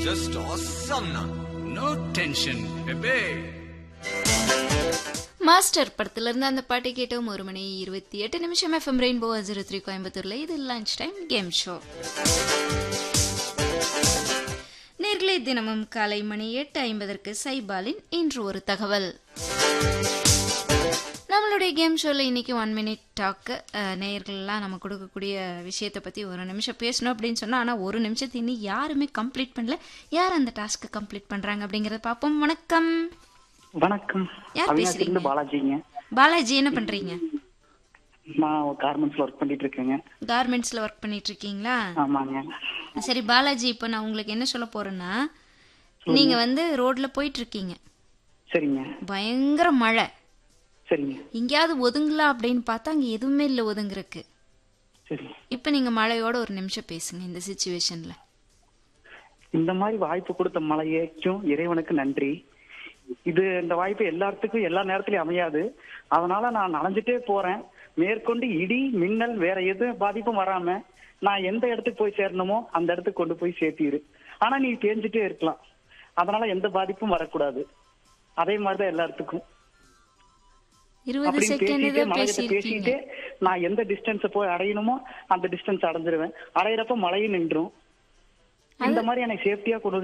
just awesome na. No tension, bebe. Master படத்துல இருந்து அந்த பாட்டை கேட்டோம். 1:28 எஃப்எம் ரெயின்போ 03 கோயம்புத்தூர்ல. இது லஞ்ச் டைம் கேம் ஷோ. நேர்களே, தினமும் காலை மணி 8:50 சைபாலின் இன்று ஒரு தகவல். நம்மளுடைய கேம் ஷோல இன்னைக்கு 1 minute டாக். நேயர்கள்லாம் நம்ம கொடுக்கக்கூடிய விஷயத்தை பத்தி ஒரு நிமிஷம் பேசணும் அப்படின்னு சொன்னா, ஆனா ஒரு நிமிஷத்தை இன்னும் யாருமே கம்ப்ளீட் பண்ணல. யார் அந்த டாஸ்க் கம்ப்ளீட் பண்றாங்க அப்படிங்கறத பாப்போம். வணக்கம். வணக்கம். யார் பேசுறீங்க? பாலாஜிங்க. பாலாஜி, என்ன பண்றீங்க? நான் கார்மெண்ட்ஸ்ல ஒர்க் பண்ணிட்டு இருக்கேங்க. கார்மெண்ட்ஸ்ல ஒர்க் பண்ணிட்டு இருக்கீங்களா? ஆமாங்க. சரி பாலாஜி, இப்போ நான் உங்களுக்கு என்ன சொல்ல போறேன்னா, நீங்க வந்து ரோட்ல போயிட்டு இருக்கீங்க. சரிங்க. பயங்கர மழை. சரிங்க. எங்கேயாவது ஒதுங்கலாம் அப்படின்னு பார்த்தா அங்க எதுவுமே இல்லை ஒதுங்குறக்கு. சரி. இப்போ நீங்க மழையோட ஒரு நிமிஷம் பேசுங்க இந்த சிச்சுவேஷன்ல. இந்த மாதிரி வாய்ப்பு கொடுத்த மலையேக்கும் இறைவனுக்கு நன்றி. இந்த வாய்ப்பு எல்லாத்துக்கும் எல்லா நேரத்திலயும் அமையாது. அதனால நான் நனைஞ்சிட்டே போறேன். மேற்கொண்டு இடி மின்னல் வேற எதுவும் பாதிப்பும் வராம நான் எந்த இடத்துக்கு போய் சேரணுமோ அந்த இடத்துக்கு கொண்டு போய் சேர்த்திரு. ஆனா நீ தேஞ்சிட்டே இருக்கலாம். அதனால எந்த பாதிப்பும் வரக்கூடாது. அதே மாதிரிதான் எல்லாத்துக்கும் 20 செகண்ட் பேசிட்டு நான் எந்த டிஸ்டன்ஸ் போய் அடையணுமோ அந்த டிஸ்டன்ஸ் அடைஞ்சிருவேன். அடையிறப்ப மழையும் நின்றும். இந்த மாதிரி எனக்கு சேஃப்டியா கொண்டு